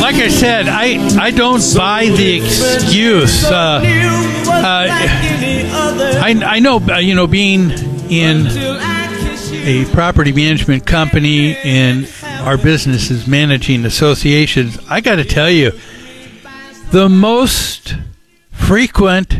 Like I said, I don't buy the excuse. I know, being in a property management company and our business is managing associations, I got to tell you, the most frequent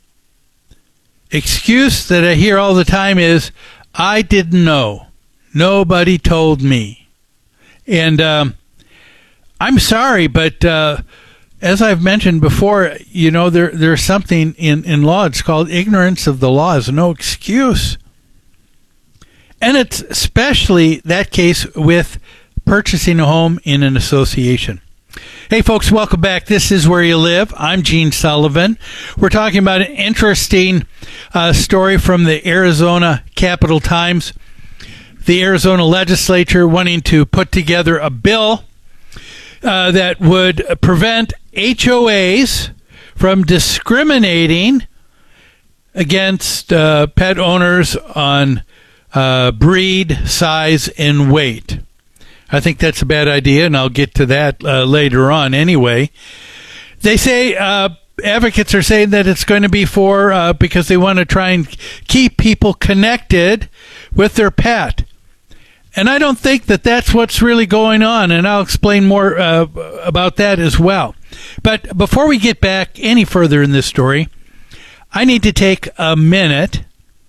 excuse that I hear all the time is, I didn't know. Nobody told me. And I'm sorry, but as I've mentioned before, there's something in law. It's called ignorance of the law is no excuse. And it's especially that case with purchasing a home in an association. Hey, folks, welcome back. This is Where You Live. I'm Gene Sullivan. We're talking about an interesting story from the Arizona Capital Times. The Arizona legislature wanting to put together a bill that would prevent HOAs from discriminating against pet owners on breed, size, and weight. I think that's a bad idea, and I'll get to that later on anyway. They say advocates are saying that it's going to be for because they want to try and keep people connected with their pet. And I don't think that that's what's really going on, and I'll explain more about that as well. But before we get back any further in this story, I need to take a minute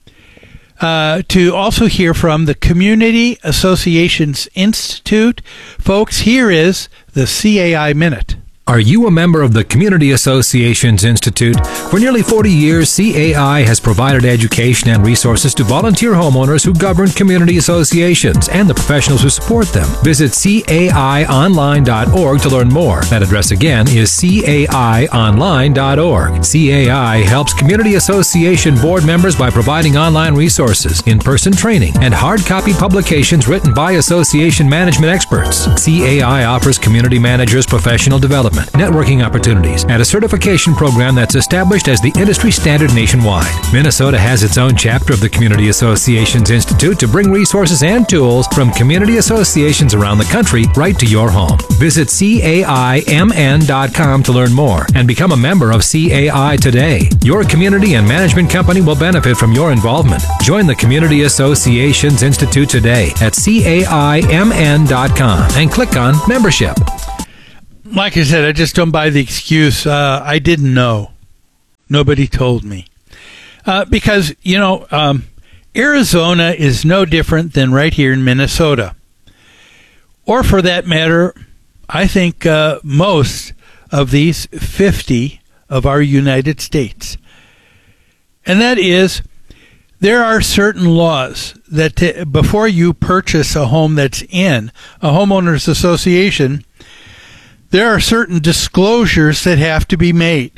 to also hear from the Community Associations Institute. Folks, here is the CAI Minute. Are you a member of the Community Associations Institute? For nearly 40 years, CAI has provided education and resources to volunteer homeowners who govern community associations and the professionals who support them. Visit caionline.org to learn more. That address again is caionline.org. CAI helps community association board members by providing online resources, in-person training, and hard copy publications written by association management experts. CAI offers community managers professional development, networking opportunities, and a certification program that's established as the industry standard nationwide. Minnesota has its own chapter of the Community Associations Institute to bring resources and tools from community associations around the country right to your home. Visit CAIMN.com to learn more and become a member of CAI today. Your community and management company will benefit from your involvement. Join the Community Associations Institute today at CAIMN.com and click on Membership. Like I said, I just don't buy the excuse, I didn't know. Nobody told me. Because, Arizona is no different than right here in Minnesota. Or for that matter, I think most of these 50 of our United States. And that is, there are certain laws that before you purchase a home that's in a homeowners association, there are certain disclosures that have to be made.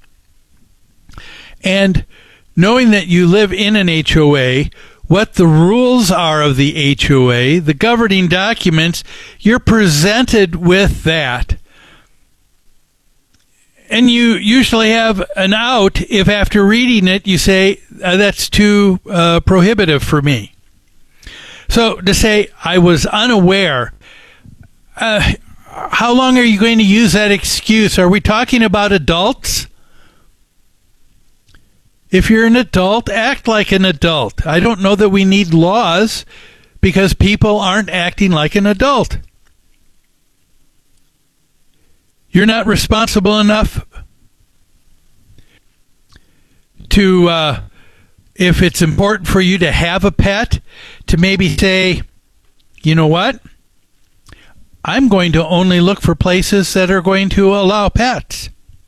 And knowing that you live in an HOA, what the rules are of the HOA, the governing documents, you're presented with that. And you usually have an out if after reading it you say, that's too prohibitive for me. So to say, I was unaware, how long are you going to use that excuse? Are we talking about adults? If you're an adult, act like an adult. I don't know that we need laws because people aren't acting like an adult. You're not responsible enough to, if it's important for you to have a pet, to maybe say, you know what? I'm going to only look for places that are going to allow pets.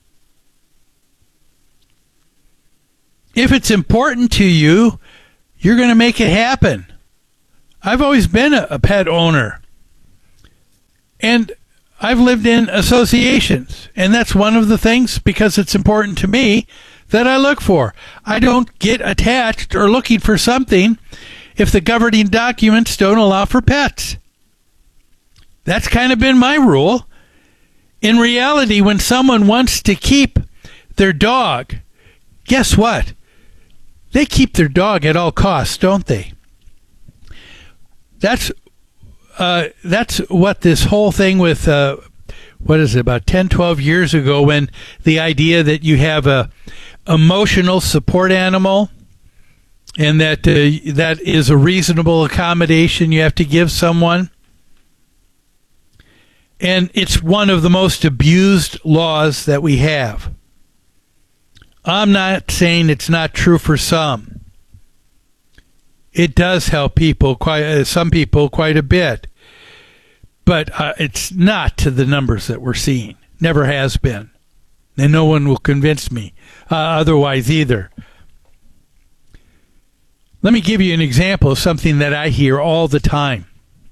If it's important to you, you're going to make it happen. I've always been a pet owner. And I've lived in associations. And that's one of the things, because it's important to me, that I look for. I don't get attached or looking for something if the governing documents don't allow for pets. That's kind of been my rule. In reality, when someone wants to keep their dog, guess what? They keep their dog at all costs, don't they? That's what this whole thing with what is it, about 10, 12 years ago, when the idea that you have a emotional support animal and that that is a reasonable accommodation you have to give someone. And it's one of the most abused laws that we have. I'm not saying it's not true for some. It does help people, some people, quite a bit. But it's not to the numbers that we're seeing. Never has been. And no one will convince me otherwise either. Let me give you an example of something that I hear all the time.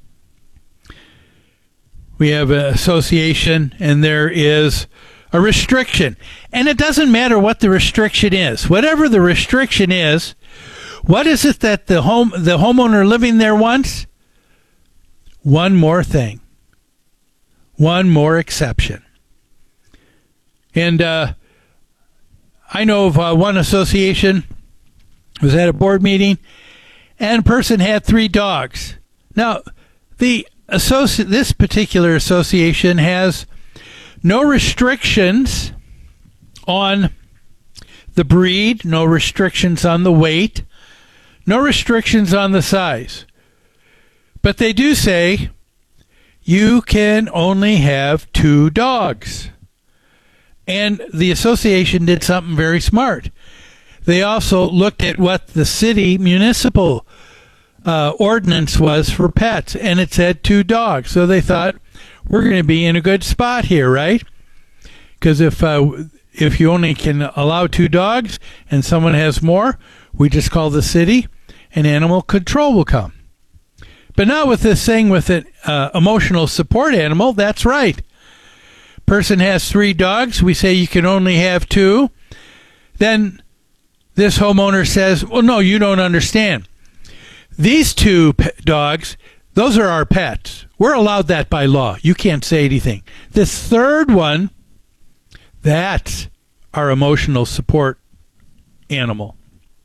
We have an association, and there is a restriction. And it doesn't matter what the restriction is. Whatever the restriction is, what is it that the homeowner living there wants? One more thing. One more exception. And I know of one association was at a board meeting, and a person had 3 dogs. Now, this particular association has no restrictions on the breed, no restrictions on the weight, no restrictions on the size. But they do say you can only have 2 dogs. And the association did something very smart. They also looked at what the city municipal ordinance was for pets, and it said 2 dogs. So they thought, we're going to be in a good spot here, right? Because if you only can allow 2 dogs and someone has more, we just call the city and animal control will come. But now with this thing with an emotional support animal, that's right. Person has 3 dogs. We say you can only have 2. Then this homeowner says, well, no, you don't understand. These 2 dogs, those are our pets. We're allowed that by law. You can't say anything. This 3rd one, that's our emotional support animal.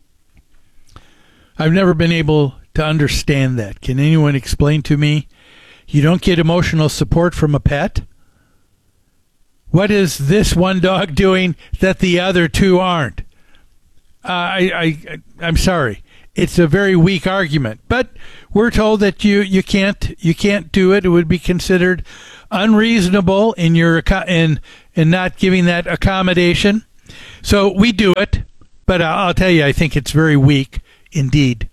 I've never been able to understand that. Can anyone explain to me? You don't get emotional support from a pet? What is this one dog doing that the other 2 aren't? I'm sorry. It's a very weak argument, but we're told that you can't do it. It would be considered unreasonable in not giving that accommodation. So we do it, but I'll tell you, I think it's very weak indeed.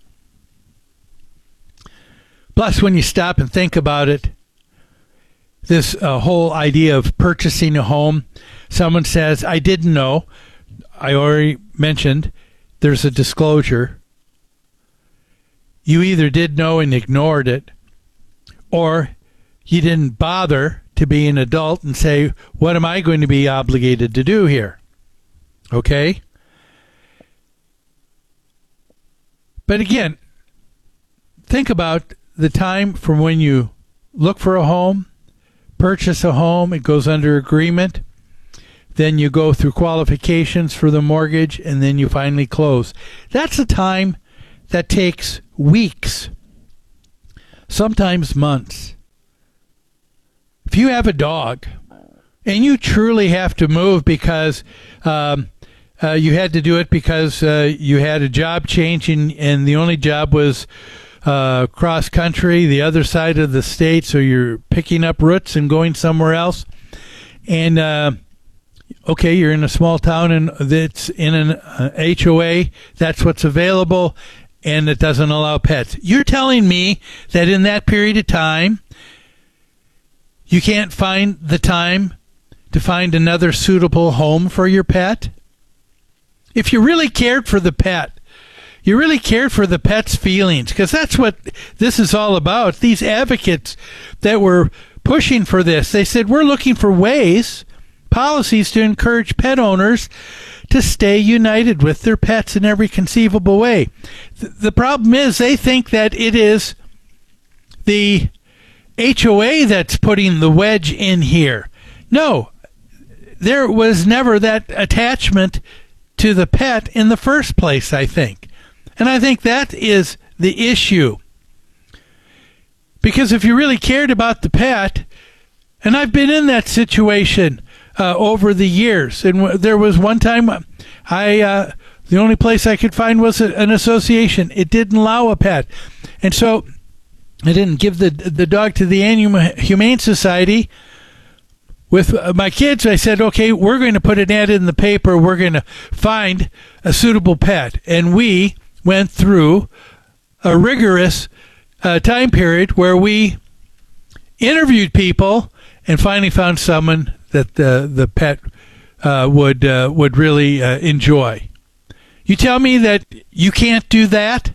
Plus, when you stop and think about it, this whole idea of purchasing a home, someone says, I didn't know. I already mentioned there's a disclosure. You either did know and ignored it, or you didn't bother to be an adult and say, what am I going to be obligated to do here? Okay? But again, think about the time from when you look for a home, purchase a home, it goes under agreement, then you go through qualifications for the mortgage, and then you finally close. That's a time that takes weeks, sometimes months. If you have a dog and you truly have to move because you had to do it because you had a job change and the only job was cross country, the other side of the state, so you're picking up roots and going somewhere else, and okay, you're in a small town and it's in an HOA, that's what's available, and it doesn't allow pets. You're telling me that in that period of time, you can't find the time to find another suitable home for your pet? If you really cared for the pet, you really cared for the pet's feelings, because that's what this is all about. These advocates that were pushing for this, they said, we're looking for ways, policies to encourage pet owners to stay united with their pets in every conceivable way. The problem is they think that it is the HOA that's putting the wedge in here. No, there was never that attachment to the pet in the first place, I think. And I think that is the issue. Because if you really cared about the pet, And I've been in that situation over the years. And there was one time the only place I could find was an association. It didn't allow a pet. And so I didn't give the dog to the Animal Humane Society. With my kids, I said, okay, we're going to put an ad in the paper. We're going to find a suitable pet. And we went through a rigorous time period where we interviewed people and finally found someone that the pet would really enjoy. You tell me that you can't do that?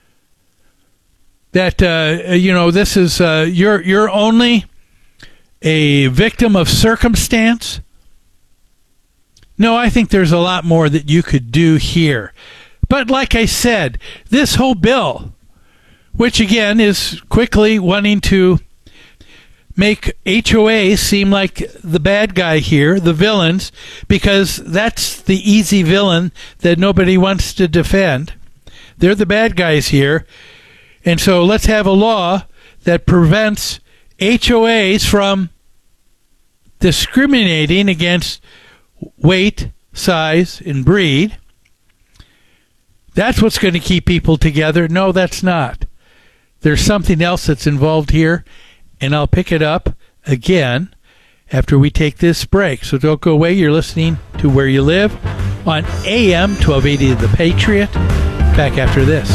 That this is you're only a victim of circumstance? No, I think there's a lot more that you could do here. But like I said, this whole bill, which again is quickly wanting to make HOAs seem like the bad guy here, the villains, because that's the easy villain that nobody wants to defend. They're the bad guys here. And so let's have a law that prevents HOAs from discriminating against weight, size, and breed. That's what's going to keep people together. No, that's not. There's something else that's involved here, and I'll pick it up again after we take this break. So don't go away. You're listening to Where You Live on AM 1280 The Patriot. Back after this.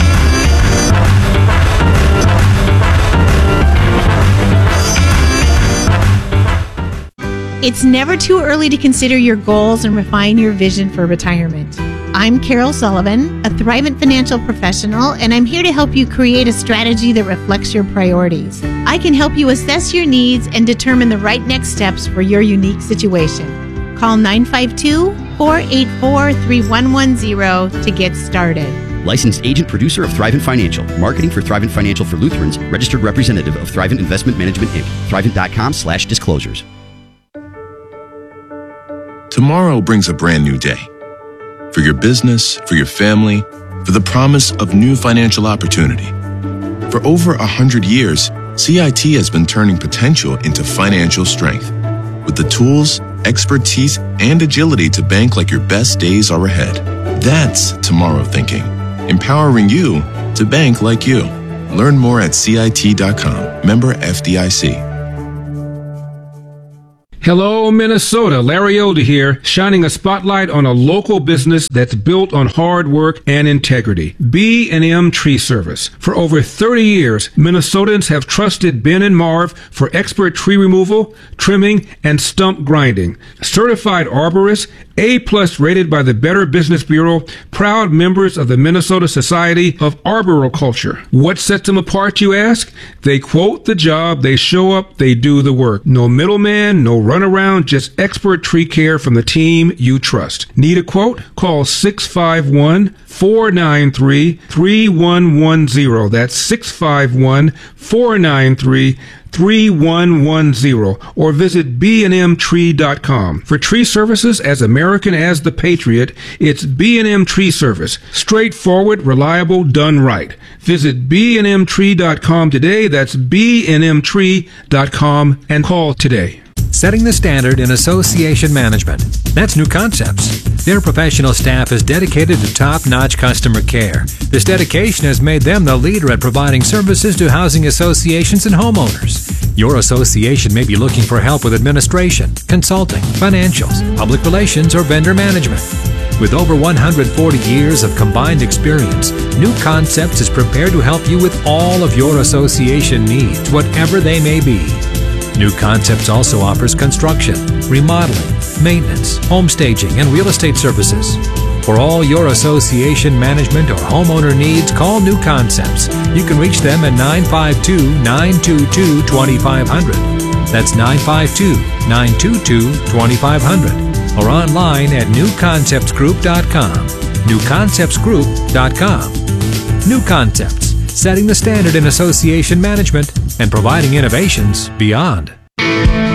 It's never too early to consider your goals and refine your vision for retirement. I'm Carol Sullivan, a Thrivent financial professional, and I'm here to help you create a strategy that reflects your priorities. I can help you assess your needs and determine the right next steps for your unique situation. Call 952-484-3110 to get started. Licensed agent producer of Thrivent Financial. Marketing for Thrivent Financial for Lutherans. Registered representative of Thrivent Investment Management, Inc. Thrivent.com/disclosures. Tomorrow brings a brand new day. For your business, for your family, for the promise of new financial opportunity. For over 100 years, CIT has been turning potential into financial strength. With the tools, expertise, and agility to bank like your best days are ahead. That's tomorrow thinking. Empowering you to bank like you. Learn more at CIT.com. Member FDIC. Hello, Minnesota. Larry Elder here, shining a spotlight on a local business that's built on hard work and integrity. B&M Tree Service. For over 30 years, Minnesotans have trusted Ben and Marv for expert tree removal, trimming, and stump grinding. Certified arborists, A+ rated by the Better Business Bureau, proud members of the Minnesota Society of Arboriculture. What sets them apart, you ask? They quote the job, they show up, they do the work. No middleman, no runaround, just expert tree care from the team you trust. Need a quote? Call 651-493-3110. That's 651-493-3110, or visit bnmtree.com. For tree services as American as the Patriot, it's B&M Tree Service. Straightforward, reliable, done right. Visit bnmtree.com today. That's bnmtree.com, and call today. Setting the standard in association management. That's New Concepts. Their professional staff is dedicated to top-notch customer care. This dedication has made them the leader at providing services to housing associations and homeowners. Your association may be looking for help with administration, consulting, financials, public relations, or vendor management. With over 140 years of combined experience, New Concepts is prepared to help you with all of your association needs, whatever they may be. New Concepts also offers construction, remodeling, maintenance, home staging, and real estate services. For all your association management or homeowner needs, call New Concepts. You can reach them at 952-922-2500. That's 952-922-2500. Or online at newconceptsgroup.com. newconceptsgroup.com. New Concepts, setting the standard in association management and providing innovations beyond.